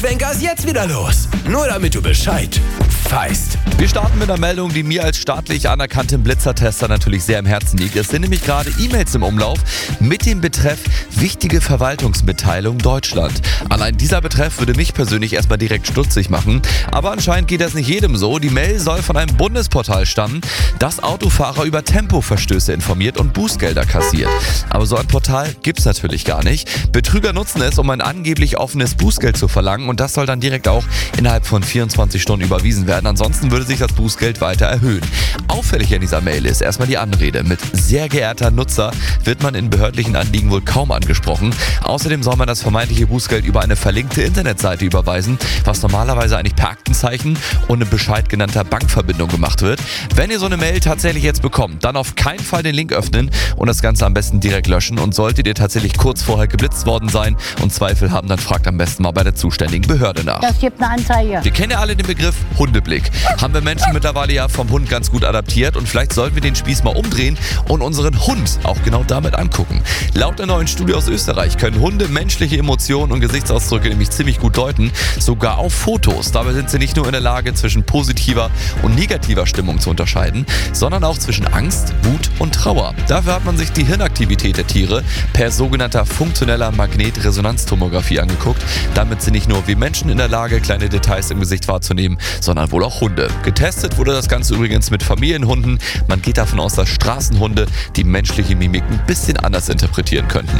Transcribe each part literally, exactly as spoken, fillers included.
Schwenker ist jetzt wieder los. Nur damit du Bescheid weißt. Wir starten mit einer Meldung, die mir als staatlich anerkanntem Blitzertester natürlich sehr am Herzen liegt. Es sind nämlich gerade E-Mails im Umlauf mit dem Betreff Wichtige Verwaltungsmitteilung Deutschland. Allein dieser Betreff würde mich persönlich erstmal direkt stutzig machen. Aber anscheinend geht das nicht jedem so. Die Mail soll von einem Bundesportal stammen, das Autofahrer über Tempoverstöße informiert und Bußgelder kassiert. Aber so ein Portal gibt's natürlich gar nicht. Betrüger nutzen es, um ein angeblich offenes Bußgeld zu verlangen, und das soll dann direkt auch innerhalb von vierundzwanzig Stunden überwiesen werden. Ansonsten würde sich das Bußgeld weiter erhöhen. Auffällig in dieser Mail ist erstmal die Anrede. Mit sehr geehrter Nutzer wird man in behördlichen Anliegen wohl kaum angesprochen. Außerdem soll man das vermeintliche Bußgeld über eine verlinkte Internetseite überweisen, was normalerweise eigentlich per Aktenzeichen und einem Bescheid genannter Bankverbindung gemacht wird. Wenn ihr so eine Mail tatsächlich jetzt bekommt, dann auf keinen Fall den Link öffnen und das Ganze am besten direkt löschen. Und solltet ihr tatsächlich kurz vorher geblitzt worden sein und Zweifel haben, dann fragt am besten mal bei der zuständigen Behörde nach. Das gibt eine Anzeige. Wir kennen ja alle den Begriff Hundeblick. Haben wir Menschen mittlerweile ja vom Hund ganz gut adaptiert, und vielleicht sollten wir den Spieß mal umdrehen und unseren Hund auch genau damit angucken. Laut der neuen Studie aus Österreich können Hunde menschliche Emotionen und Gesichtsausdrücke nämlich ziemlich gut deuten, sogar auf Fotos. Dabei sind sie nicht nur in der Lage, zwischen positiver und negativer Stimmung zu unterscheiden, sondern auch zwischen Angst, Wut und Trauer. Dafür hat man sich die Hirnaktivität der Tiere per sogenannter funktioneller Magnetresonanztomographie angeguckt. Damit sind nicht nur wir Menschen in der Lage, kleine Details im Gesicht wahrzunehmen, sondern wohl auch Hunde. Getestet wurde das Ganze übrigens mit Familienhunden. Man geht davon aus, dass Straßenhunde die menschliche Mimik ein bisschen anders interpretieren könnten.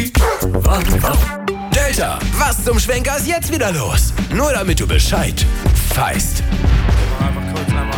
Delta, was zum Schwenker ist jetzt wieder los? Nur damit du Bescheid weißt. Einfach kurz einmal